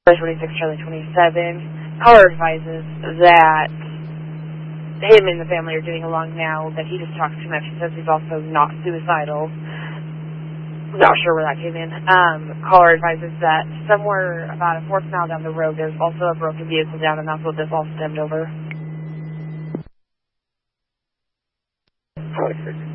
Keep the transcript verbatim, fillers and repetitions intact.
twenty-six, Charlie twenty-seven. Caller advises that him and the family are getting along now, that he just talks too much. He says he's also not suicidal. Not sure where that came in. Um, caller advises that somewhere about a fourth mile down the road, there's also a broken vehicle down, and that's what this all stemmed over. Perfect.